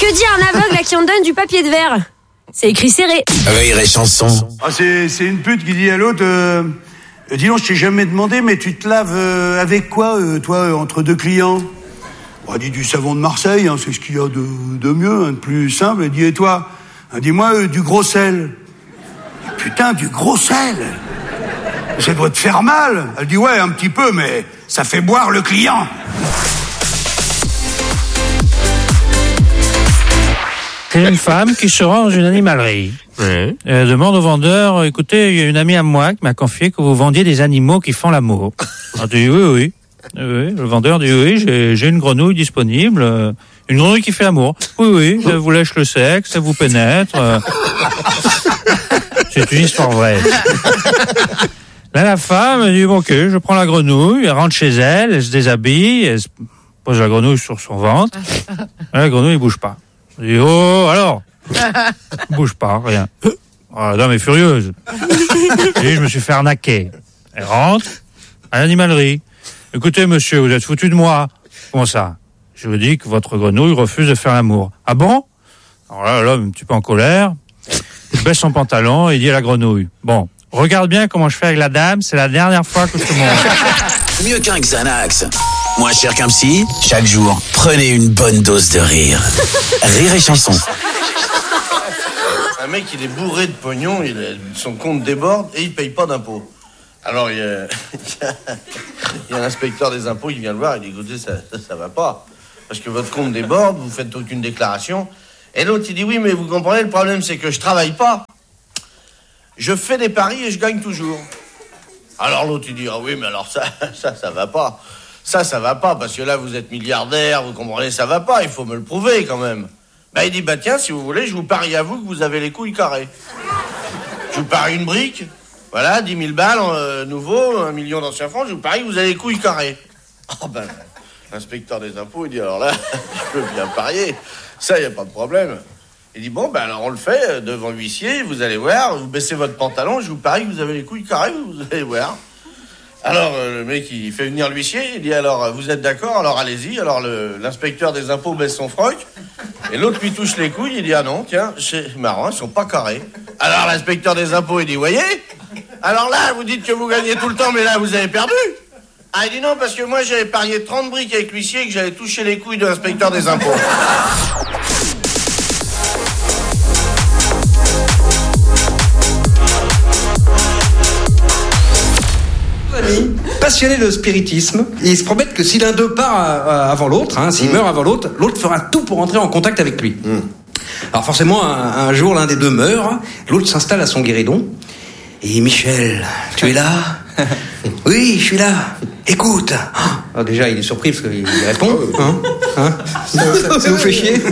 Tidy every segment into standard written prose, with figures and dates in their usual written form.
Que dit un aveugle à qui on donne du papier de verre? C'est écrit serré. Rire et chanson. Ah, c'est une pute qui dit à l'autre, dis donc, je t'ai jamais demandé, mais tu te laves avec quoi, toi, entre deux clients? On dit du savon de Marseille, hein, c'est ce qu'il y a de mieux, hein, de plus simple. Elle dit, et toi? Dis-moi, du gros sel. Putain, du gros sel? Ça doit te faire mal. Elle dit, ouais, un petit peu, mais ça fait boire le client. C'est une femme qui se rend dans une animalerie. Ouais. Elle demande au vendeur, écoutez, il y a une amie à moi qui m'a confié que vous vendiez des animaux qui font l'amour. Elle dit oui. Le vendeur dit oui, j'ai une grenouille disponible, une grenouille qui fait l'amour. Oui, elle vous lèche le sexe, elle vous pénètre. C'est une histoire vraie. Là, la femme, elle dit bon, ok, je prends la grenouille, elle rentre chez elle, elle se déshabille, elle pose la grenouille sur son ventre. Là, la grenouille ne bouge pas. Elle dit oh, alors bouge pas, rien. Oh, la dame est furieuse. Elle dit je me suis fait arnaquer. Elle rentre à l'animalerie. Écoutez, monsieur, vous êtes foutu de moi. Comment ça? Je vous dis que votre grenouille refuse de faire l'amour. Ah bon? Alors là, l'homme, un petit peu en colère, il baisse son pantalon et il dit à la grenouille, bon, regarde bien comment je fais avec la dame, c'est la dernière fois que je te montre. Mieux qu'un Xanax. Moins cher qu'un psy, chaque jour, prenez une bonne dose de rire. Rire et chanson. Un mec, il est bourré de pognon, son compte déborde et il paye pas d'impôts. Alors, il y a l'inspecteur des impôts qui vient le voir, il dit, écoutez, ça va pas. Parce que votre compte déborde, vous faites aucune déclaration. Et l'autre, il dit, oui, mais vous comprenez, le problème, c'est que je travaille pas. Je fais des paris et je gagne toujours. Alors l'autre, il dit, ah oui, mais alors ça va pas. Ça va pas, parce que là, vous êtes milliardaire, vous comprenez, ça va pas, il faut me le prouver, quand même. Il dit, tiens, si vous voulez, je vous parie à vous que vous avez les couilles carrées. Je vous parie une brique. Voilà, 10 000 balles nouveau, 1 million d'anciens francs, je vous parie que vous avez les couilles carrées. Oh l'inspecteur des impôts, il dit, alors là, je peux bien parier, ça, y a pas de problème. Il dit, bon, alors on le fait devant l'huissier, vous allez voir, vous baissez votre pantalon, je vous parie que vous avez les couilles carrées, vous allez voir. Alors, le mec, il fait venir l'huissier, il dit, alors, vous êtes d'accord, alors allez-y. Alors, l'inspecteur des impôts baisse son froc, et l'autre lui touche les couilles, il dit, ah non, tiens, c'est marrant, ils sont pas carrés. Alors, l'inspecteur des impôts, il dit, voyez, alors là, vous dites que vous gagnez tout le temps, mais là, vous avez perdu. Ah, il dit non, parce que moi, j'avais parié 30 briques avec l'huissier et que j'allais toucher les couilles de l'inspecteur des impôts. Passionné de spiritisme, et ils se promettent que si l'un d'eux part avant l'autre, s'il meurt avant l'autre, l'autre fera tout pour entrer en contact avec lui. Alors forcément, un jour, l'un des deux meurt, l'autre s'installe à son guéridon, et Michel, tu es là? Oui, je suis là. Écoute. Alors déjà, il est surpris parce qu'il répond. Ça vous fait chier?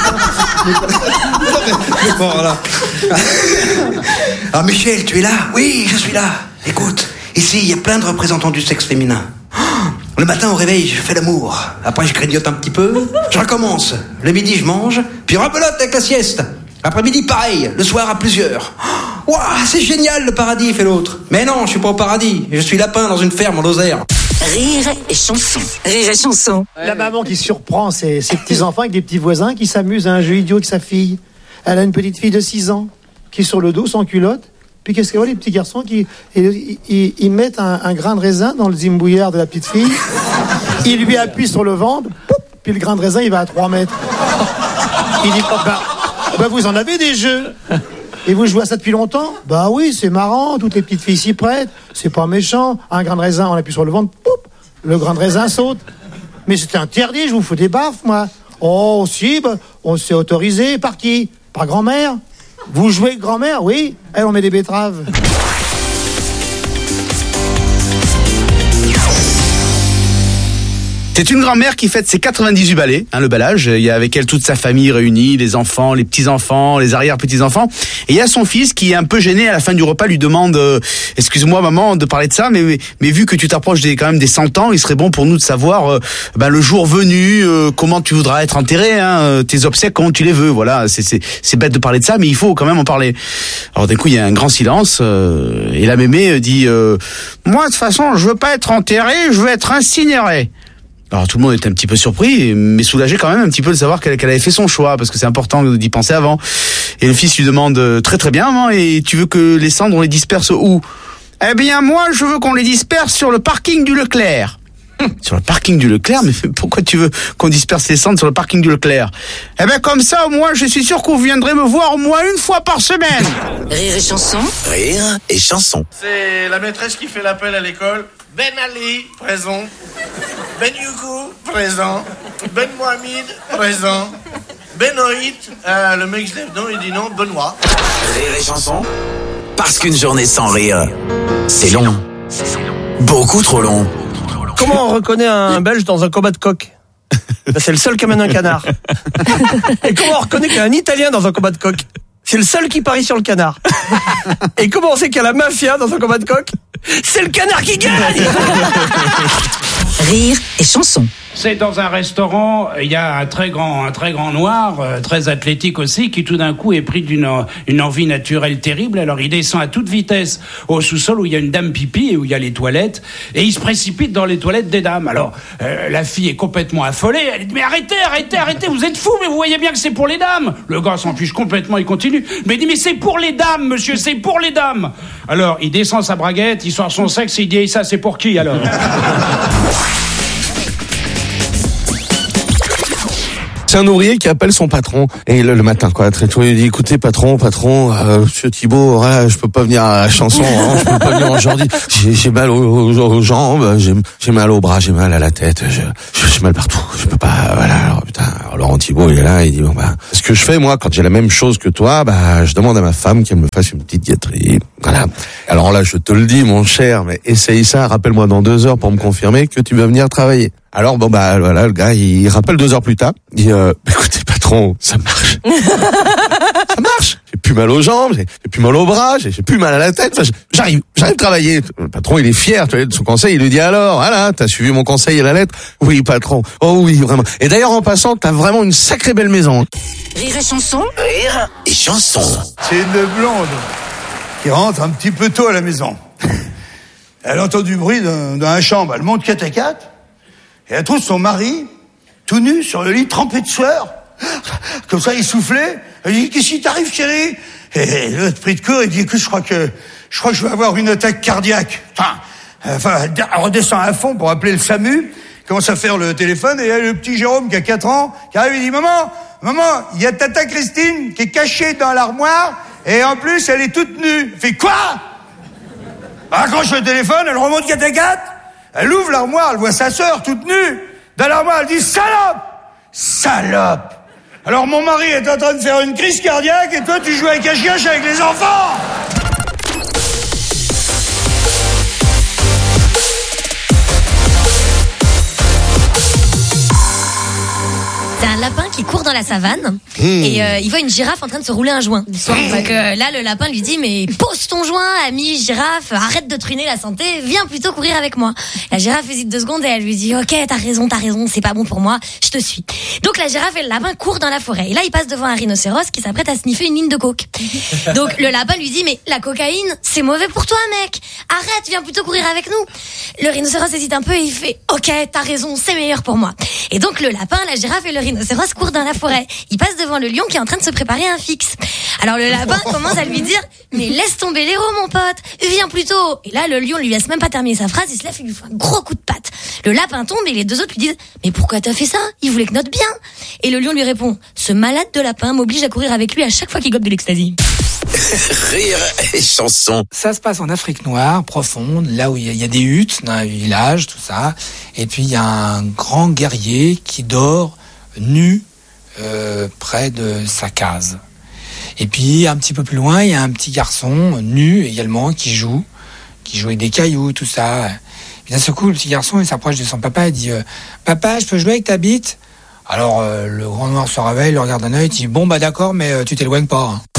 Bon, voilà. Alors Michel, tu es là? Oui, je suis là. Écoute. Ici, il y a plein de représentants du sexe féminin. Le matin, au réveil, je fais l'amour. Après, je grignote un petit peu. Je recommence. Le midi, je mange. Puis rebelote avec la sieste. Après-midi, pareil. Le soir, à plusieurs. Waouh, c'est génial, le paradis, fait l'autre. Mais non, je suis pas au paradis. Je suis lapin dans une ferme en Lozère. Rire et chanson. Rire et chanson. La maman qui surprend ses petits-enfants avec des petits voisins qui s'amusent à un jeu idiot avec sa fille. Elle a une petite fille de 6 ans qui est sur le dos, sans culotte. Puis qu'est-ce qu'il y a, les petits garçons qui ils mettent un grain de raisin dans le zimbouillard de la petite fille. Ils lui appuient sur le ventre. Poup, puis le grain de raisin, il va à 3 mètres. Il dit, vous en avez des jeux. Et vous jouez à ça depuis longtemps? Bah oui, c'est marrant, toutes les petites filles s'y prêtent. C'est pas méchant. Un grain de raisin, on appuie sur le ventre. Poup, le grain de raisin saute. Mais c'est interdit, je vous fous des baffes, moi. Oh, si, on s'est autorisé. Par qui? Par grand-mère? Vous jouez avec grand-mère? Oui. Elle, on met des betteraves. C'est une grand-mère qui fête ses 98 balais, le bel âge. Il y a avec elle toute sa famille réunie, les enfants, les petits-enfants, les arrière-petits-enfants. Et il y a son fils qui est un peu gêné à la fin du repas, lui demande excuse-moi maman de parler de ça, mais vu que tu t'approches quand même des 100 ans, il serait bon pour nous de savoir le jour venu, comment tu voudras être enterré, tes obsèques, comment tu les veux. Voilà, c'est bête de parler de ça, mais il faut quand même en parler. Alors d'un coup, il y a un grand silence, et la mémé dit moi de toute façon, je veux pas être enterré, je veux être incinéré. Alors tout le monde était un petit peu surpris, mais soulagé quand même un petit peu de savoir qu'elle avait fait son choix, parce que c'est important d'y penser avant. Et le fils lui demande très très bien, maman, et tu veux que les cendres on les disperse où? Eh bien moi je veux qu'on les disperse sur le parking du Leclerc. Sur le parking du Leclerc? Mais pourquoi tu veux qu'on disperse les cendres sur le parking du Leclerc? Eh ben comme ça au moins je suis sûr que vous viendrez me voir au moins une fois par semaine. Rire et chanson. Rire et chanson. C'est la maîtresse qui fait l'appel à l'école. Ben Ali, présent. Ben Youkou, présent. Ben Mohamed, présent. Benoît, le mec se lève non, il dit non, Benoît. Rire et chanson. Parce qu'une journée sans rire, c'est long. Beaucoup trop long. Comment on reconnaît un Belge dans un combat de coq? C'est le seul qui amène un canard. Et comment on reconnaît qu'il y a un Italien dans un combat de coq? C'est le seul qui parie sur le canard. Et comment on sait qu'il y a la mafia dans un combat de coq? C'est le canard qui gagne. Rire et chanson. C'est dans un restaurant, il y a un très grand noir, très athlétique aussi, qui tout d'un coup est pris d'une envie naturelle terrible. Alors il descend à toute vitesse au sous-sol où il y a une dame pipi et où il y a les toilettes, et il se précipite dans les toilettes des dames. Alors la fille est complètement affolée, elle dit mais arrêtez, vous êtes fous, mais vous voyez bien que c'est pour les dames. Le gars s'en fiche complètement, il continue. Mais il dit mais c'est pour les dames, monsieur, c'est pour les dames. Alors il descend sa braguette, il sort son sexe et il dit et ça c'est pour qui alors? C'est un ouvrier qui appelle son patron et le matin quoi, très tôt, il dit écoutez patron, monsieur Thibault, voilà, je peux pas venir à la chanson, hein, je peux pas venir aujourd'hui. J'ai mal aux jambes, j'ai mal aux bras, j'ai mal à la tête, j'ai mal partout, je peux pas, voilà. Alors putain, Laurent Thibault il est là, il dit bon bah, ce que je fais moi quand j'ai la même chose que toi, bah je demande à ma femme qu'elle me fasse une petite diététique. Voilà. Alors là je te le dis mon cher, mais essaye ça, rappelle-moi dans 2 heures pour me confirmer que tu vas venir travailler. Alors bon bah voilà, le gars il rappelle 2 heures plus tard, il dit écoutez patron, ça marche. Ça marche. J'ai plus mal aux jambes, j'ai plus mal aux bras, j'ai plus mal à la tête, enfin, j'arrive à travailler. Le patron il est fier de son conseil, il lui dit alors, voilà, t'as suivi mon conseil à la lettre? Oui patron. Oh oui vraiment. Et d'ailleurs en passant, t'as vraiment une sacrée belle maison. Rire et chanson. Rire et chanson. C'est une blonde qui rentre un petit peu tôt à la maison. Elle entend du bruit dans la chambre, elle monte 4 à 4. Et elle trouve son mari, tout nu, sur le lit, trempé de sueur. Comme ça, il soufflait. Elle dit, qu'est-ce qui t'arrive, chérie? Et l'autre pris de court, il dit, écoute, je crois que je vais avoir une attaque cardiaque. Enfin, elle redescend à fond pour appeler le SAMU, commence à faire le téléphone, et il y a le petit Jérôme qui a 4 ans, qui arrive, il dit, maman, il y a tata Christine qui est cachée dans l'armoire, et en plus, elle est toute nue. Elle fait, quoi? Elle raccroche le téléphone, elle remonte 4 à 4. Elle ouvre l'armoire, elle voit sa sœur toute nue. Dans l'armoire, elle dit salope. Alors mon mari est en train de faire une crise cardiaque et toi tu joues à cache-cache avec les enfants. C'est un lapin qui court dans la savane et il voit une girafe en train de se rouler un joint. Donc là, le lapin lui dit mais pose ton joint, ami girafe, arrête de truiner la santé, viens plutôt courir avec moi. La girafe hésite 2 secondes et elle lui dit ok, t'as raison, c'est pas bon pour moi, je te suis. Donc la girafe et le lapin courent dans la forêt et là il passe devant un rhinocéros qui s'apprête à sniffer une ligne de coke. Donc le lapin lui dit mais la cocaïne c'est mauvais pour toi mec, arrête, viens plutôt courir avec nous. Le rhinocéros hésite un peu et il fait ok, t'as raison, c'est meilleur pour moi. Et donc le lapin, la girafe et le rhinocéros courent dans la forêt. Il passe devant le lion qui est en train de se préparer un fixe. Alors le lapin commence à lui dire mais laisse tomber l'héros mon pote, viens plutôt. Et là le lion lui laisse même pas terminer sa phrase, il se lève et lui fait un gros coup de patte. Le lapin tombe et les 2 autres lui disent mais pourquoi t'as fait ça? Il voulait que note bien. Et le lion lui répond ce malade de lapin m'oblige à courir avec lui à chaque fois qu'il gobe de l'ecstasy. Rire et chanson. Ça se passe en Afrique noire, profonde, là où il y a des huttes dans un village, tout ça. Et puis il y a un grand guerrier qui dort nu près de sa case. Et puis un petit peu plus loin, il y a un petit garçon nu également qui joue avec des cailloux, tout ça. Et d'un seul coup, le petit garçon il s'approche de son papa et dit papa, je peux jouer avec ta bite? Alors le grand noir se réveille, le regarde d'un œil, il dit bon bah d'accord, mais tu t'éloignes pas. Hein.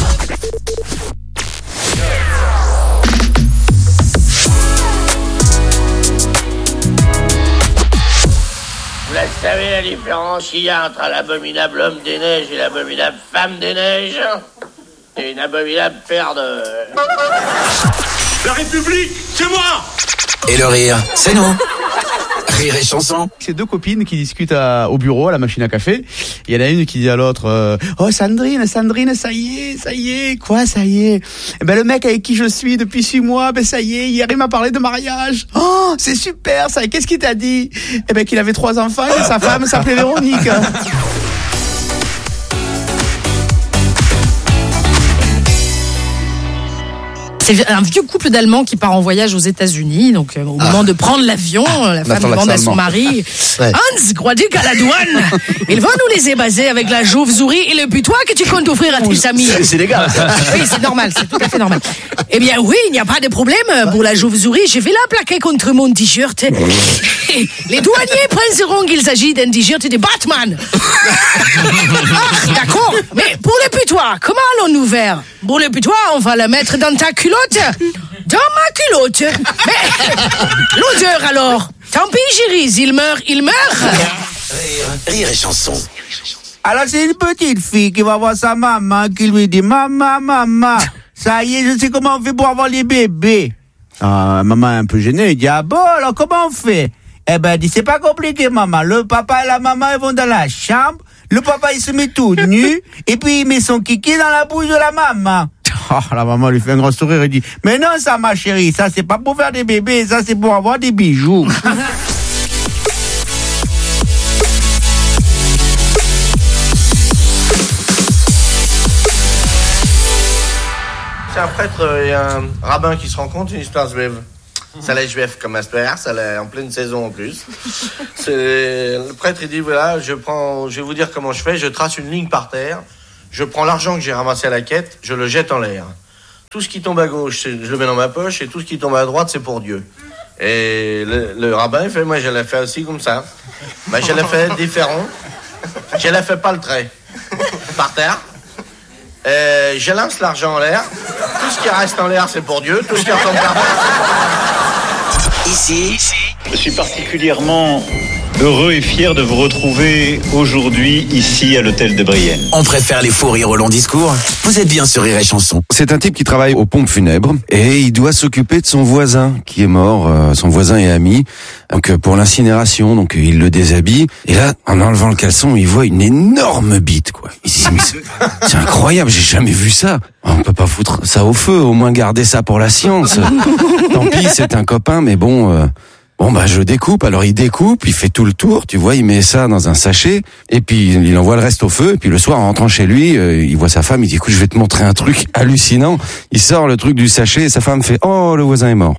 Vous savez la différence qu'il y a entre l'abominable homme des neiges et l'abominable femme des neiges? Et une abominable paire de... La République, c'est moi! Et le rire, c'est nous. Rire et chanson. C'est deux copines qui discutent au bureau, à la machine à café. Il y en a une qui dit à l'autre, oh Sandrine, ça y est, quoi, ça y est? Eh ben, le mec avec qui je suis depuis 6 mois, ben, ça y est, hier il m'a parlé de mariage. Oh, c'est super, ça, qu'est-ce qu'il t'a dit? Eh ben, qu'il avait 3 enfants et que sa femme s'appelait Véronique. C'est un vieux couple d'Allemands qui part en voyage aux États-Unis. Donc, au moment de prendre l'avion, la femme demande à son mari, Hans, crois-tu qu'à la douane, ils vont nous laisser baser avec la chauve-souris et le putois que tu comptes offrir à tes amis? C'est légal. Oui, c'est normal, c'est tout à fait normal. Eh bien, oui, il n'y a pas de problème. Pour la chauve-souris, je vais la plaquer contre mon t-shirt. Les douaniers penseront qu'il s'agit d'un t-shirt de Batman. Ah, d'accord. Mais pour le putois, comment allons-nous faire? Pour le putois, on va la mettre dans ta culotte. Dans ma culotte. Mais l'odeur alors? Tant pis, Gérise, il meurt. Rire et chanson. Alors c'est une petite fille qui va voir sa maman, qui lui dit, maman, ça y est, je sais comment on fait pour avoir les bébés. Maman est un peu gênée, elle dit, ah bon, alors comment on fait? Eh ben, elle dit, c'est pas compliqué, maman. Le papa et la maman, ils vont dans la chambre. Le papa, il se met tout nu. Et puis, il met son kiki dans la bouche de la maman. Oh, la maman lui fait un grand sourire et dit, mais non, ça, ma chérie, ça, c'est pas pour faire des bébés, ça, c'est pour avoir des bijoux. C'est un prêtre et un rabbin qui se rencontrent, une histoire juive. Ça l'est juif comme Asper, ça l'est en pleine saison en plus. Le prêtre il dit voilà, je vais vous dire comment je fais, je trace une ligne par terre, je prends l'argent que j'ai ramassé à la quête, je le jette en l'air. Tout ce qui tombe à gauche, je le mets dans ma poche, et tout ce qui tombe à droite, c'est pour Dieu. Et le rabbin il fait moi je l'ai fait aussi comme ça. Mais je l'ai fait différent. Je l'ai fait pas le trait. Par terre. Je lance l'argent en l'air. Tout ce qui reste en l'air, c'est pour Dieu. Tout ce qui retombe par terre. Ici, je suis particulièrement heureux et fier de vous retrouver aujourd'hui ici à l'hôtel de Brienne. On préfère les fous rires au long discours. Vous êtes bien sur Rire et chanson. C'est un type qui travaille aux pompes funèbres et il doit s'occuper de son voisin qui est mort, son voisin et ami. Donc pour l'incinération, donc il le déshabille et là, en enlevant le caleçon, il voit une énorme bite quoi. Il se dit mais c'est incroyable, j'ai jamais vu ça. On peut pas foutre ça au feu, au moins garder ça pour la science. Tant pis, c'est un copain, mais bon. Bon bah je découpe, alors il découpe, il fait tout le tour, tu vois, il met ça dans un sachet, et puis il envoie le reste au feu, et puis le soir en rentrant chez lui, il voit sa femme, il dit écoute je vais te montrer un truc hallucinant, il sort le truc du sachet, et sa femme fait oh le voisin est mort.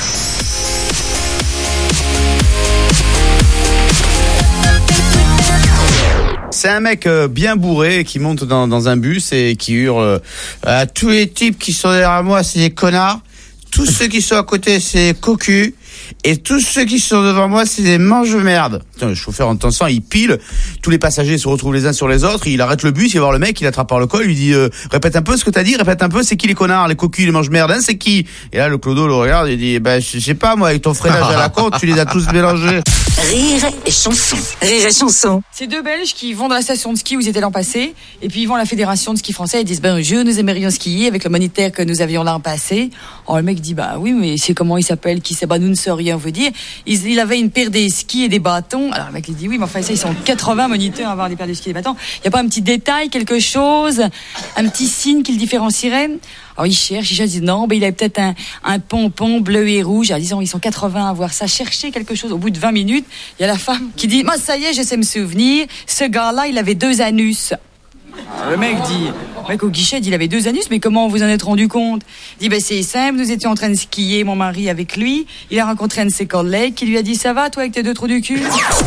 C'est un mec bien bourré qui monte dans un bus et qui hurle à tous les types qui sont derrière moi, c'est des connards. Tous ceux qui sont à côté, c'est des cocus. Et tous ceux qui sont devant moi, c'est des mange-merde. Le chauffeur entend ça, il pile. Tous les passagers se retrouvent les uns sur les autres. Il arrête le bus, il va voir le mec, il l'attrape par le col, il lui dit répète un peu ce que t'as dit, répète un peu, c'est qui les connards, les cocus, les mange-merde, hein, c'est qui? Et là, le clodo le regarde et dit je sais pas, moi, avec ton freinage à la côte, tu les as tous mélangés. Rire et chanson. Rire et chanson. C'est deux Belges qui vont dans la station de ski où ils étaient l'an passé, et puis ils vont à la fédération de ski français et disent bonjour, nous aimerions skier avec le moniteur que nous avions l'an passé. Alors le mec dit oui, mais c'est comment il s'appelle, qui c'est, nous ne saurions vous dire. Il avait une paire de skis et des bâtons. Alors le mec il dit oui, mais enfin ça ils sont 80 moniteurs à avoir des paires de skis et des bâtons. Il y a pas un petit détail, quelque chose, un petit signe qui le différencierait? Alors il cherche, il dit non, il avait peut-être un pompon bleu et rouge. Alors disons ils sont 80 à voir ça, chercher quelque chose. Au bout de 20 minutes, il y a la femme qui dit ça y est, je sais me souvenir, ce gars-là il avait 2 anus. Alors, le mec au guichet dit il avait 2 anus, mais comment vous en êtes rendu compte? Il dit c'est simple, nous étions en train de skier, mon mari avec lui, il a rencontré un de ses collègues qui lui a dit ça va toi avec tes 2 trous du cul?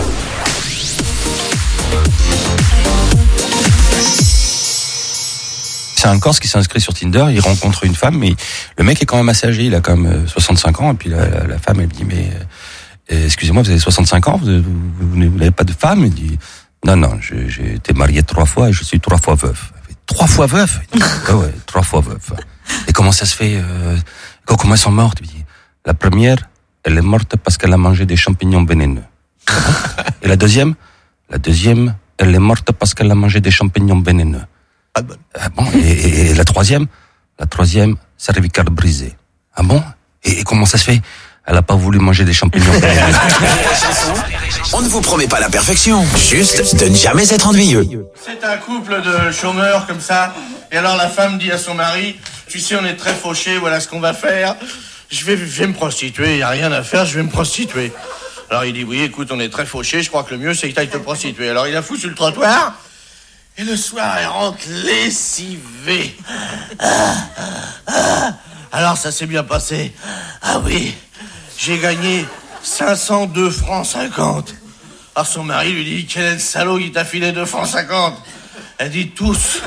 C'est un Corse qui s'inscrit sur Tinder, il rencontre une femme, mais le mec est quand même assez âgé, il a quand même 65 ans, et puis la femme elle me dit mais excusez-moi, vous avez 65 ans, vous n'avez pas de femme? Il dit non, j'ai été marié 3 fois et je suis 3 fois veuf. 3 fois veuf? Ouais, 3 fois veuf. Et comment ça se fait? Comment elles sont mortes? Il dit, la première, elle est morte parce qu'elle a mangé des champignons vénéneux. Et la deuxième, elle est morte parce qu'elle a mangé des champignons vénéneux. Bon, et la troisième, cervicale brisée. Ah bon? Et comment ça se fait? Elle a pas voulu manger des champignons. On ne vous promet pas la perfection, juste de ne jamais être ennuyeux. C'est un couple de chômeurs comme ça. Et alors la femme dit à son mari, tu sais, on est très fauchés, voilà ce qu'on va faire. Je vais me prostituer, il n'y a rien à faire, je vais me prostituer. Alors il dit, oui, écoute, on est très fauchés, je crois que le mieux c'est que tu ailles te prostituer. Alors il la fout sur le trottoir, et le soir elle rentre lessivée. Alors ça s'est bien passé. Ah oui, j'ai gagné 502 francs 50. Alors son mari lui dit, quel est le salaud qui t'a filé 2 francs 50? Elle dit, tous.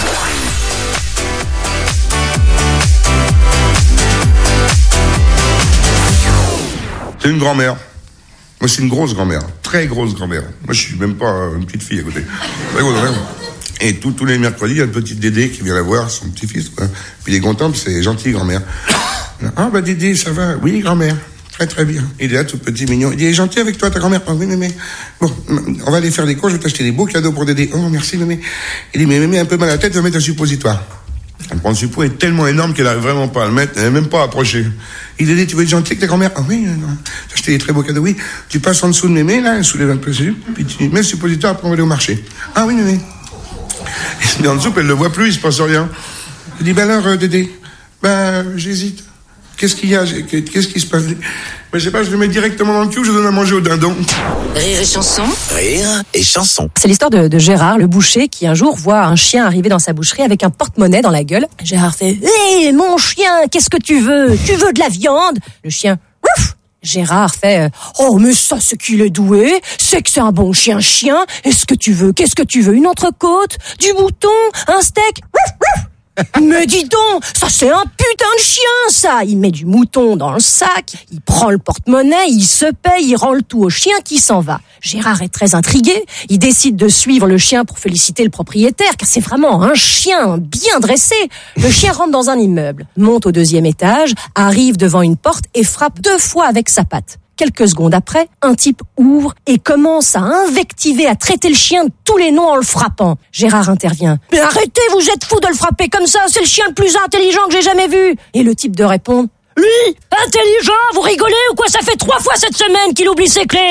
C'est une grand-mère. Moi, c'est une grosse grand-mère. Très grosse grand-mère. Moi, je suis même pas une petite fille à côté. Très grosse grand-mère. Et tous les mercredis, il y a une petite Dédé qui vient la voir, son petit-fils. Quoi. Puis il est content, puis c'est gentil, grand-mère. Ah, bah Dédé, ça va? Oui, grand-mère. Très, très bien. Il est là, tout petit, mignon. Il dit, il est gentil avec toi, ta grand-mère? Ah oui, mémé. Bon, on va aller faire des cours, je vais t'acheter des beaux cadeaux pour Dédé. Oh, merci, mémé. Il dit, mais mémé, un peu mal à la tête, va mettre un suppositoire. Elle prend le suppôt, est tellement énorme qu'elle n'arrive vraiment pas à le mettre, elle n'est même pas approchée. Il dit, tu veux être gentil avec ta grand-mère? Ah oui, j'ai acheté des très beaux cadeaux, oui. Tu passes en dessous de mémé, là, elle soulève un peu, puis tu mets le suppositoire, après on va aller au marché. Ah oui, mémé. Il se met en dessous, elle ne le voit plus, il se passe rien. Il dit, ben alors, Dédé, j'hésite. Qu'est-ce qu'il y a? Qu'est-ce qui se passe? Mais je sais pas, je le mets directement dans le cul ou je donne à manger au dindon. Rire et chanson. Rire et chanson. C'est l'histoire de Gérard, le boucher, qui un jour voit un chien arriver dans sa boucherie avec un porte-monnaie dans la gueule. Gérard fait « Hé, mon chien, qu'est-ce que tu veux? Tu veux de la viande ?» Le chien « Ouf !» Gérard fait « Oh, mais ça, c'est qu'il est doué. C'est que c'est un bon chien. Est-ce que tu veux? Qu'est-ce que tu veux? Une entrecôte? Du mouton? Un steak? Ouf, ouf !» Mais dis donc, ça c'est un putain de chien, ça. Il met du mouton dans le sac, il prend le porte-monnaie, il se paye, il rend le tout au chien qui s'en va. Gérard est très intrigué, il décide de suivre le chien pour féliciter le propriétaire, car c'est vraiment un chien bien dressé. Le chien rentre dans un immeuble, monte au 2e étage, arrive devant une porte et frappe 2 fois avec sa patte. Quelques secondes après, un type ouvre et commence à invectiver, à traiter le chien de tous les noms en le frappant. Gérard intervient. « Mais arrêtez, vous êtes fous de le frapper comme ça, c'est le chien le plus intelligent que j'ai jamais vu !» Et le type de répondre. « Lui, intelligent, vous rigolez ou quoi? Ça fait 3 fois cette semaine qu'il oublie ses clés !»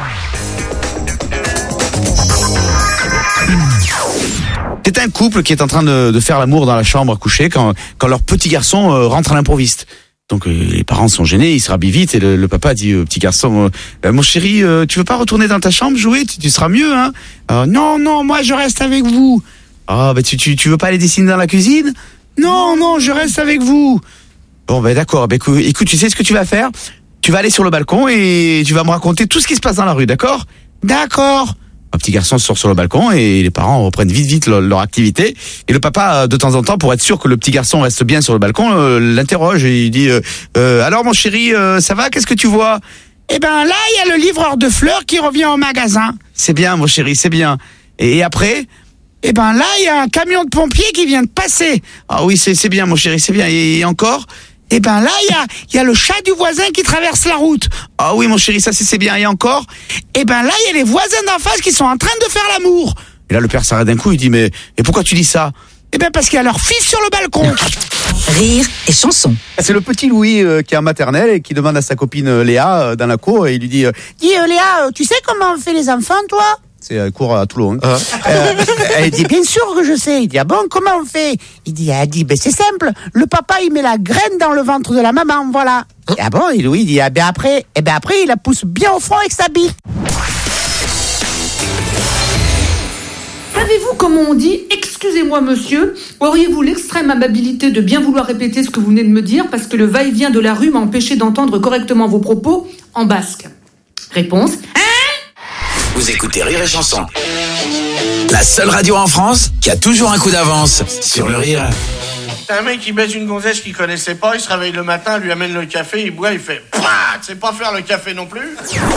C'est un couple qui est en train de faire l'amour dans la chambre à coucher quand leur petit garçon rentre à l'improviste. Donc les parents sont gênés, ils se rhabillent vite et le papa dit au petit garçon mon chéri, tu veux pas retourner dans ta chambre jouer, tu seras mieux hein. Non, moi je reste avec vous. Ah tu veux pas aller dessiner dans la cuisine? Non, je reste avec vous. Bon d'accord, écoute, tu sais ce que tu vas faire? Tu vas aller sur le balcon et tu vas me raconter tout ce qui se passe dans la rue, d'accord? D'accord. Un petit garçon sort sur le balcon et les parents reprennent vite leur activité. Et le papa, de temps en temps, pour être sûr que le petit garçon reste bien sur le balcon, l'interroge et il dit alors mon chéri, ça va? Qu'est-ce que tu vois? Eh ben là, il y a le livreur de fleurs qui revient au magasin. C'est bien mon chéri, c'est bien. Et après? Eh ben là, il y a un camion de pompiers qui vient de passer. Ah oui, c'est bien mon chéri, c'est bien. Et encore? Eh ben là, il y a le chat du voisin qui traverse la route. Ah oui, mon chéri, ça c'est bien. Et encore? Eh ben là, il y a les voisins d'en face qui sont en train de faire l'amour. Et là, le père s'arrête d'un coup, il dit, mais pourquoi tu dis ça? Eh ben parce qu'il y a leur fils sur le balcon. Rire et chanson. C'est le petit Louis qui est en maternelle et qui demande à sa copine Léa dans la cour et il lui dit, Dis Léa, tu sais comment on fait les enfants, toi? C'est un cours à Toulon. Elle dit, bien sûr que je sais. Il dit, ah bon, comment on fait? Elle dit, ben c'est simple. Le papa, il met la graine dans le ventre de la maman, voilà. Ah bon? Et Louis dit, après, il la pousse bien au front avec sa bite. Savez-vous comment on dit « Excusez-moi, monsieur, auriez-vous l'extrême amabilité de bien vouloir répéter ce que vous venez de me dire parce que le va-et-vient de la rue m'a empêché d'entendre correctement vos propos en basque ?» Réponse « Vous écoutez Rire et Chanson, la seule radio en France qui a toujours un coup d'avance sur le rire. T'as un mec qui baise une gonzesse qu'il connaissait pas, il se réveille le matin, lui amène le café, il boit, il fait « Pouah, tu sais pas faire le café non plus ?»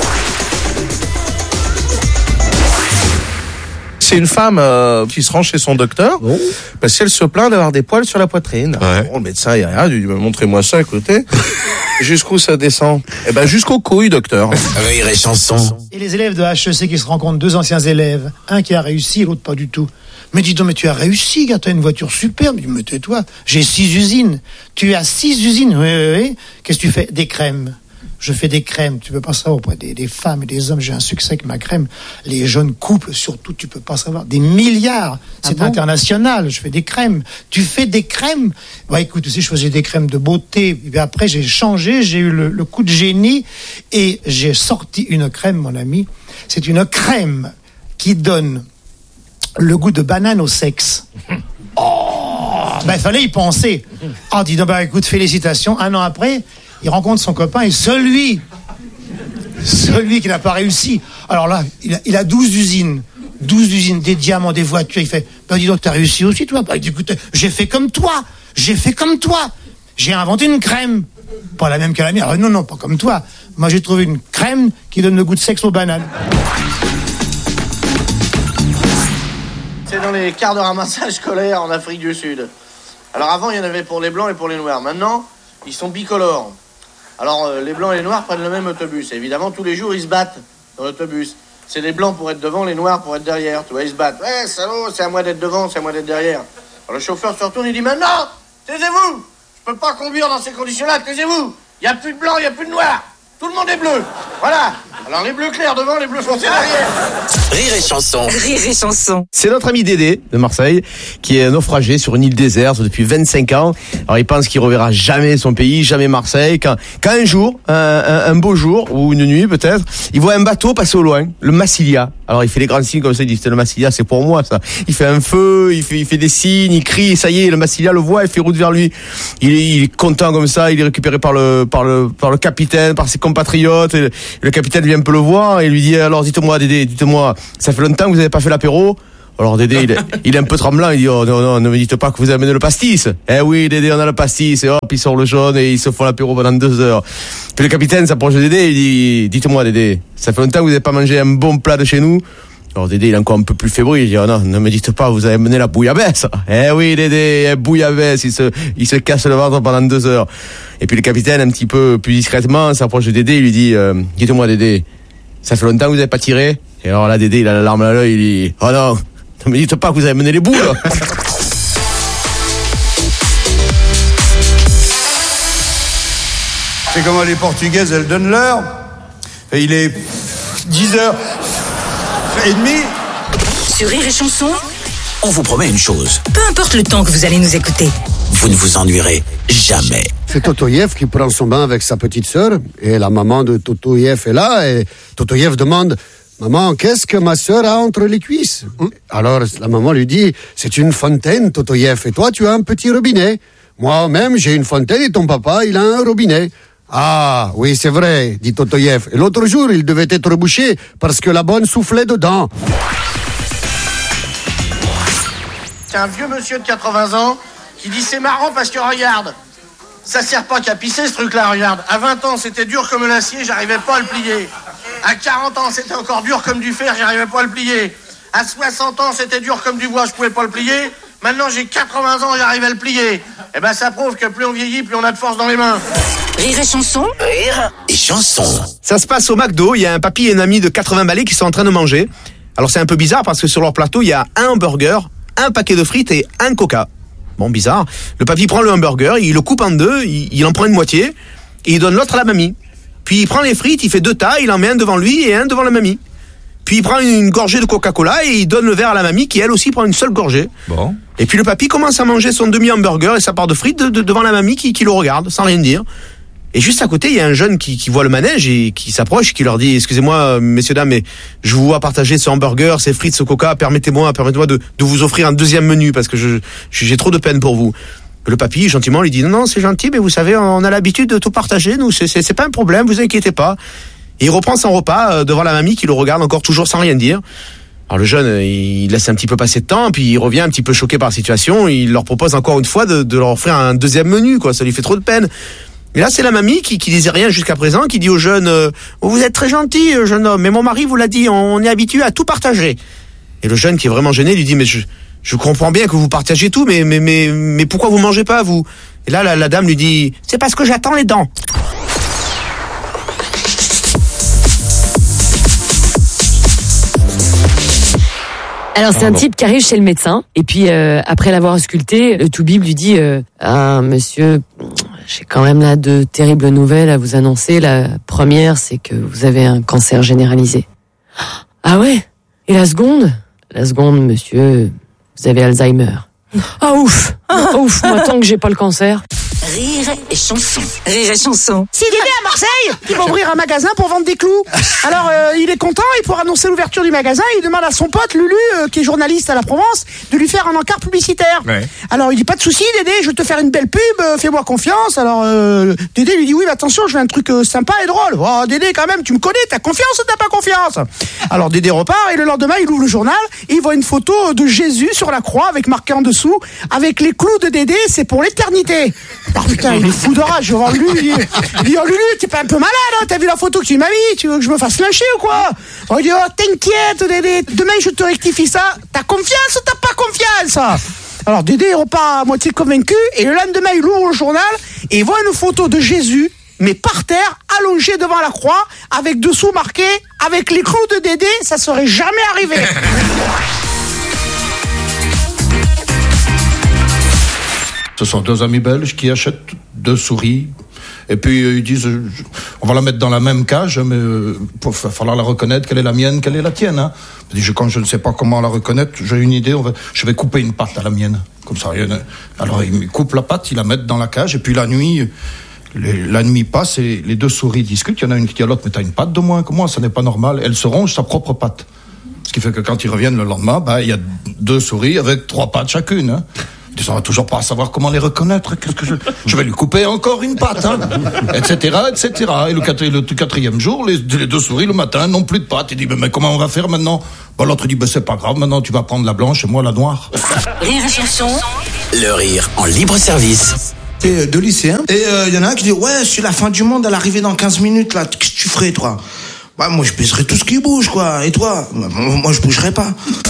C'est une femme qui se rend chez son docteur parce qu'elle se plaint d'avoir des poils sur la poitrine. Bon, le médecin, il regarde, il dit montrez-moi ça, écoutez. Jusqu'où ça descend? Eh ben jusqu'aux couilles, docteur. Rire et Chanson. Et les élèves de HEC qui se rencontrent, 2 anciens élèves, un qui a réussi, l'autre pas du tout. Mais dis donc, mais tu as réussi, gars, t'as une voiture superbe. Je dis, mais tais-toi, j'ai 6 usines. Tu as 6 usines, oui. Qu'est-ce que tu fais? Des crèmes. Je fais des crèmes, tu peux pas savoir, auprès des femmes et des hommes, j'ai un succès avec ma crème. Les jeunes couples, surtout, tu peux pas savoir. Des milliards, c'est international, je fais des crèmes. Tu fais des crèmes? Bah écoute, tu sais, je faisais des crèmes de beauté, et puis après j'ai changé, j'ai eu le coup de génie, et j'ai sorti une crème, mon ami. C'est une crème qui donne le goût de banane au sexe. Oh, ben, il fallait y penser. Ah, dis donc, bah, écoute, félicitations. Un an après, il rencontre son copain et celui qui n'a pas réussi. Alors là, il a 12 usines, des diamants, des voitures. Il fait, bah, dis donc, t'as réussi aussi, toi? Bah, écoute, j'ai fait comme toi. J'ai inventé une crème. Pas la même que la mienne. Non, pas comme toi. Moi, j'ai trouvé une crème qui donne le goût de sexe aux bananes. C'est dans les quarts de ramassage scolaire en Afrique du Sud. Alors avant, il y en avait pour les blancs et pour les noirs. Maintenant, ils sont bicolores. Alors les blancs et les noirs prennent le même autobus. Et évidemment, tous les jours, ils se battent dans l'autobus. C'est les blancs pour être devant, les noirs pour être derrière. Tu vois, ils se battent. Ouais, salaud, c'est à moi d'être devant, c'est à moi d'être derrière. Alors le chauffeur se retourne, il dit, maintenant, taisez-vous. Je peux pas conduire dans ces conditions-là, taisez-vous. Il n'y a plus de blanc, il n'y a plus de noir. Tout le monde est bleu. Voilà. Alors les bleus clairs devant, les bleus foncés derrière. Rire et chanson. Rire et chanson. C'est notre ami Dédé de Marseille qui est naufragé sur une île déserte depuis 25 ans. Alors il pense qu'il reverra jamais son pays, jamais Marseille. Quand un jour, un beau jour ou une nuit peut-être, il voit un bateau passer au loin, le Massilia. Alors il fait des grands signes comme ça, il dit c'est le Massilia, c'est pour moi ça. Il fait un feu, il fait des signes, il crie, ça y est, le Massilia le voit, il fait route vers lui. Il est content comme ça, il est récupéré par le capitaine, par ses compatriotes. Et le capitaine vient un peu le voir et lui dit alors dites-moi Dédé, ça fait longtemps que vous n'avez pas fait l'apéro? Alors Dédé il est un peu tremblant, il dit oh non, ne me dites pas que vous avez amené le pastis. Eh oui Dédé, on a le pastis, et hop il sort le jaune et ils se font l'apéro pendant 2 heures. Puis le capitaine s'approche de Dédé et il dit dites-moi Dédé, ça fait longtemps que vous n'avez pas mangé un bon plat de chez nous? Alors Dédé il est encore un peu plus fébrile, il dit oh non, ne me dites pas vous avez amené la bouillabaisse. Eh oui Dédé, bouillabaisse, il se casse le ventre pendant 2 heures. Et puis le capitaine un petit peu plus discrètement s'approche de Dédé, il lui dit dites-moi Dédé, ça fait longtemps que vous n'avez pas tiré? Et alors là Dédé il a la larme à l'œil, il dit oh non, ne me dites pas que vous avez mené les boules. C'est comment les Portugaises, elles donnent l'heure. Et il est 10h30. Sur Rire et Chanson, On vous promet une chose, peu importe le temps que vous allez nous écouter, vous ne vous ennuierez jamais. C'est Totoyev qui prend son bain avec sa petite sœur et la maman de Totoyev est là et Totoyev demande « Maman, qu'est-ce que ma sœur a entre les cuisses ?» Alors la maman lui dit « C'est une fontaine, Totoyev, et toi tu as un petit robinet. Moi-même j'ai une fontaine et ton papa il a un robinet. » Ah, oui, c'est vrai, dit Totoyev. Et l'autre jour, il devait être bouché parce que la bonne soufflait dedans. C'est un vieux monsieur de 80 ans qui dit c'est marrant parce que regarde, ça sert pas qu'à pisser ce truc-là, regarde. À 20 ans, c'était dur comme l'acier, j'arrivais pas à le plier. À 40 ans, c'était encore dur comme du fer, j'arrivais pas à le plier. À 60 ans, c'était dur comme du bois, je pouvais pas le plier. Maintenant, j'ai 80 ans, j'arrive à le plier. Eh ben, ça prouve que plus on vieillit, plus on a de force dans les mains. Rire et Chanson. Rire et chanson. Ça se passe au McDo, il y a un papy et une amie de 80 balais qui sont en train de manger. Alors c'est un peu bizarre parce que sur leur plateau, il y a un hamburger, un paquet de frites et un coca. Bon, bizarre. Le papy prend le hamburger, il le coupe en deux, il en prend une moitié et il donne l'autre à la mamie. Puis il prend les frites, il fait 2 tas, il en met un devant lui et un devant la mamie. Puis il prend une gorgée de Coca-Cola et il donne le verre à la mamie qui elle aussi prend une seule gorgée. Bon. Et puis le papy commence à manger son demi-hamburger et sa part de frites devant la mamie qui le regarde sans rien dire. Et juste à côté, il y a un jeune qui voit le manège et qui s'approche, qui leur dit « Excusez-moi, messieurs, dames, mais je vous vois partager ce hamburger, ces frites, ce coca, permettez-moi de vous offrir un deuxième menu parce que j'ai trop de peine pour vous. » Le papy, gentiment, lui dit « Non, c'est gentil, mais vous savez, on a l'habitude de tout partager, nous, c'est pas un problème, vous inquiétez pas. » Et il reprend son repas devant la mamie qui le regarde encore toujours sans rien dire. Alors le jeune, il laisse un petit peu passer de temps, puis il revient un petit peu choqué par la situation, il leur propose encore une fois de leur offrir un deuxième menu, quoi, ça lui fait trop de peine. Et là, c'est la mamie qui disait rien jusqu'à présent, qui dit au jeune vous êtes très gentil, jeune homme, mais mon mari vous l'a dit, on est habitué à tout partager. Et le jeune, qui est vraiment gêné, lui dit mais je comprends bien que vous partagez tout, mais pourquoi vous mangez pas, vous? Et là, la dame lui dit c'est parce que j'attends les dents. Alors c'est un type qui arrive chez le médecin et puis après l'avoir ausculté, le toubib lui dit ah monsieur, j'ai quand même là 2 terribles nouvelles à vous annoncer. La première, c'est que vous avez un cancer généralisé. Ah ouais? Et la seconde? La seconde, monsieur, vous avez Alzheimer. Ah ouf! Ouf, moi tant que j'ai pas le cancer. Rire et chanson. Rire et chanson. C'est Dédé à Marseille qui va ouvrir un magasin pour vendre des clous. Alors il est content, et pour annoncer l'ouverture du magasin, il demande à son pote Lulu, qui est journaliste à la Provence, de lui faire un encart publicitaire. Ouais. Alors il dit pas de souci Dédé, je vais te faire une belle pub, fais-moi confiance. Alors Dédé lui dit oui mais attention, je veux un truc sympa et drôle. Oh Dédé quand même, tu me connais, t'as confiance ou t'as pas confiance? Alors Dédé repart, et le lendemain il ouvre le journal et il voit une photo de Jésus sur la croix avec marqué en dessous, avec les clous de Dédé, c'est pour l'éternité. Alors putain, il est fou de rage, je vais voir Lulu, il dit oh Lulu, t'es pas un peu malade, hein, t'as vu la photo que tu m'as mis, tu veux que je me fasse lyncher ou quoi? Oh, il dit oh t'inquiète Dédé, demain je te rectifie ça, t'as confiance ou t'as pas confiance? Alors Dédé repart à moitié convaincu, et le lendemain il ouvre le journal et il voit une photo de Jésus, mais par terre, allongé devant la croix, avec dessous marqué « Avec les clous de Dédé, ça serait jamais arrivé ». Ce sont 2 amis belges qui achètent 2 souris. Et puis ils disent, on va la mettre dans la même cage, mais il va falloir la reconnaître, quelle est la mienne, quelle est la tienne. Hein. Quand je ne sais pas comment la reconnaître, j'ai une idée, je vais couper une patte à la mienne. Comme ça, alors ils coupent la patte, ils la mettent dans la cage, et puis la nuit passe et les 2 souris discutent. Il y en a une qui dit à l'autre, mais t'as une patte de moins que moi, ça n'est pas normal. Elle se ronge sa propre patte. Ce qui fait que quand ils reviennent le lendemain, il y a 2 souris avec 3 pattes chacune. Hein. Ils ne toujours pas savoir comment les reconnaître. Qu'est-ce que je vais lui couper encore une patte, hein, etc., etc. Et le 4e jour, les 2 souris le matin n'ont plus de pattes. Il dit mais comment on va faire maintenant? L'autre dit c'est pas grave, maintenant tu vas prendre la blanche et moi la noire. Rire et chanson. Le rire en libre service. C'est 2 lycéens, et il y en a un qui dit ouais, c'est la fin du monde à l'arrivée dans 15 minutes là, qu'est-ce que tu ferais toi? Bah moi je baiserais tout ce qui bouge quoi, et toi? Moi je bougerais pas.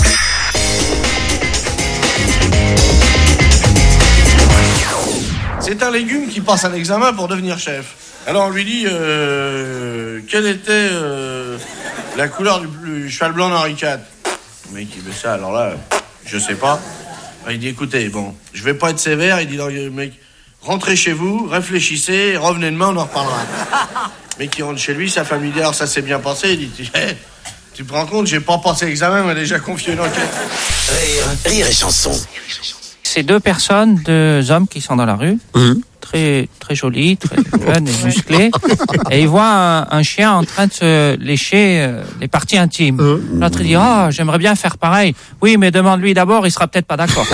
C'est un légume qui passe un examen pour devenir chef. Alors on lui dit quelle était la couleur du cheval blanc d'Henri IV. Le mec il dit ça, alors là, je sais pas. Il dit écoutez, bon, je vais pas être sévère, il dit le mec, rentrez chez vous, réfléchissez, revenez demain, on en reparlera. Le mec qui rentre chez lui, sa famille dit alors ça s'est bien passé, il dit tu te rends compte, j'ai pas passé l'examen, mais déjà confié une enquête. Rire et chanson. C'est 2 personnes, 2 hommes qui sont dans la rue, très très jolis, très jeunes et musclés, et ils voient un chien en train de se lécher les parties intimes. L'autre dit j'aimerais bien faire pareil. Oui, mais demande-lui d'abord, il sera peut-être pas d'accord.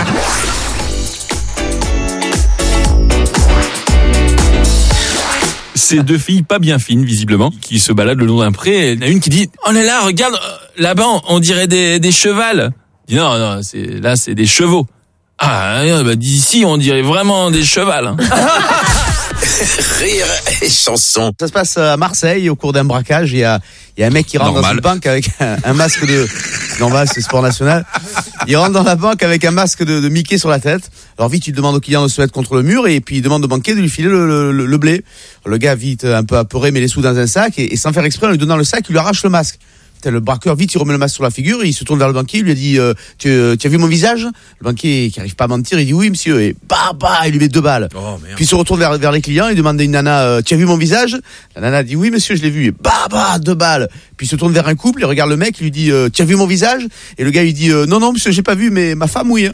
C'est 2 filles pas bien fines, visiblement, qui se baladent le long d'un pré. Il y en a une qui dit oh là là, regarde, là-bas, on dirait des chevals. Il dit non, c'est des chevaux. Ah, d'ici, on dirait vraiment des chevals. Hein. Rire et chanson. Ça se passe à Marseille, au cours d'un braquage. Il y a un mec qui rentre dans une banque avec un masque de... Normal, c'est sport national. Il rentre dans la banque avec un masque de Mickey sur la tête. Alors vite, il demande au client de se mettre contre le mur, et puis il demande au banquier de lui filer le blé. Le gars, vite, un peu apeuré, met les sous dans un sac, et sans faire exprès, en lui donnant le sac, il lui arrache le masque. Le braqueur, vite, il remet le masque sur la figure, et il se tourne vers le banquier, il lui a dit tu as vu mon visage? Le banquier, qui arrive pas à mentir, il dit oui monsieur, et il lui met 2 balles. Puis il se retourne vers les clients, il demande à une nana tu as vu mon visage? La nana dit oui monsieur, je l'ai vu, et 2 balles. Puis il se tourne vers un couple, il regarde le mec, il lui dit tu as vu mon visage? Et le gars lui dit non monsieur, j'ai pas vu, mais ma femme oui.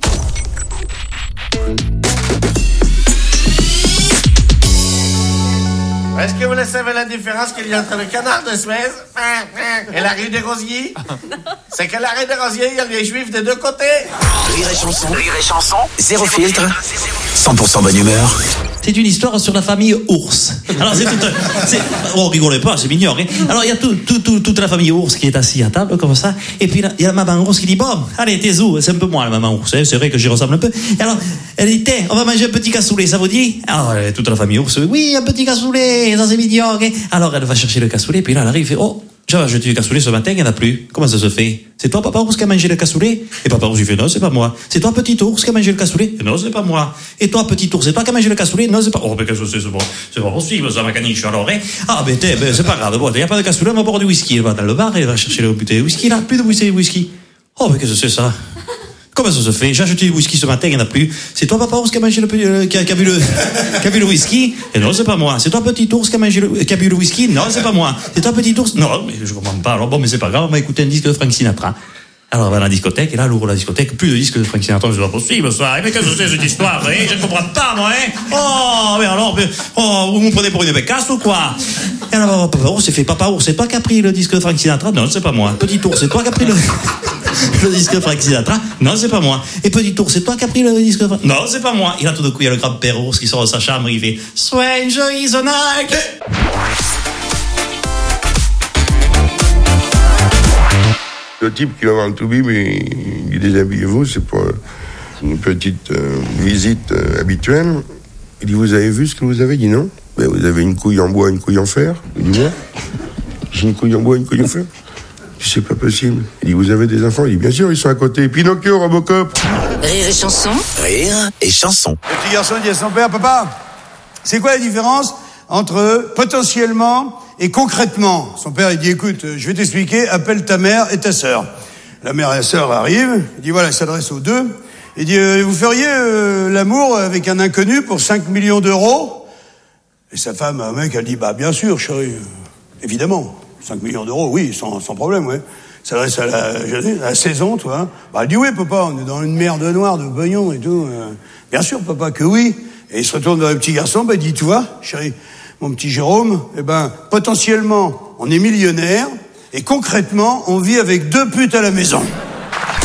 Est-ce que vous savez la différence qu'il y a entre le canard de Suez et la rue des Rosiers? C'est qu'à la rue des Rosiers, il y a les juifs des 2 côtés. Rire et chanson. 0 filtre. 100% bonne humeur. C'est une histoire sur la famille ours. Alors oh, rigolez pas, c'est mignon. Hein. Alors il y a toute la famille ours qui est assise à table comme ça. Et puis là, il y a la maman ours qui dit bon, allez t'es où? C'est un peu moi la maman ours. Hein. C'est vrai que j'y ressemble un peu. Et alors elle dit tiens, on va manger un petit cassoulet, ça vous dit? Alors toute la famille ours, oui, un petit cassoulet, ça c'est mignon. Hein. Alors elle va chercher le cassoulet, puis là elle arrive, et fait oh. J'avais acheté du cassoulet ce matin, il n'y en a plus. Comment ça se fait? C'est toi, papa ours, qui a mangé le cassoulet? Et papa ours, il fait non, c'est pas moi. C'est toi, petit ours, qui a mangé le cassoulet? Non, c'est pas moi. Et toi, petit ours, c'est toi qui a mangé le cassoulet? Non, c'est pas. Oh, mais qu'est-ce que c'est pas possible, ça, ma caniche, alors, hein? Ah, c'est pas grave. Bon, il n'y a pas de cassoulet, on va boire du whisky. Elle va dans le bar, elle va chercher le bouteille de whisky, là. Plus de bouteille de whisky. Oh, mais qu'est-ce que c'est ça? Comment ça se fait? J'ai acheté du whisky ce matin, il n'y en a plus. C'est toi, papa ours, qui a mangé qui a bu le whisky? Et non, c'est pas moi. C'est toi, petit ours, qui a bu le whisky? Non, c'est pas moi. C'est toi, petit ours? Non, mais je comprends pas. Alors bon, mais c'est pas grave, on va écouter un disque de Frank Sinatra. Alors, on va à la discothèque, et là, elle ouvre la discothèque, plus de disques de Frank Sinatra, c'est pas possible, ça. Mais qu'est-ce que c'est, cette histoire, hein? Je ne comprends pas, moi, hein? Oh, mais alors, vous me prenez pour une bécasse ou quoi? Et alors, papa ours, c'est fait, papa ours, c'est toi qui as pris le disque de Frank Sinatra? Non, c'est pas moi. Petit ours, c'est toi qui as pris le disque de Frank Sinatra? Non, c'est pas moi. Et petit ours, c'est toi qui as pris le disque de Frank? Non, c'est pas moi. Et là, tout d'un coup, il y a le grand-père ours qui sort de sa chambre, il fait Stranger is a night. Le type qui va voir le Toubib, il dit déshabillez-vous, c'est pour une petite visite habituelle. Il dit vous avez vu ce que vous avez? Il dit non. Ben, vous avez une couille en bois, une couille en fer. Il dit moi j'ai une couille en bois, une couille en fer. Je dis c'est pas possible. Il dit vous avez des enfants? Il dit bien sûr, ils sont à côté. Pinocchio, Robocop. Rire et chanson. Rire et chanson. Le petit garçon dit à son père, papa, c'est quoi la différence entre potentiellement et concrètement? Son père, il dit, écoute, je vais t'expliquer, appelle ta mère et ta sœur. La mère et la sœur arrivent, il dit, voilà, il s'adresse aux deux. Il dit, vous feriez l'amour avec un inconnu pour 5 millions d'euros? Et sa femme, un mec, elle dit, bah, bien sûr, chérie, évidemment. 5 millions d'euros, oui, sans problème, ouais. Ça s'adresse à la saison, toi. Bah, elle dit, oui, papa, on est dans une merde noire de pognon et tout. Bien sûr, papa, que oui. Et il se retourne vers le petit garçon, bah, il dit, tu vois, chérie, mon petit Jérôme, eh ben, potentiellement, on est millionnaire, et concrètement, on vit avec 2 putes à la maison.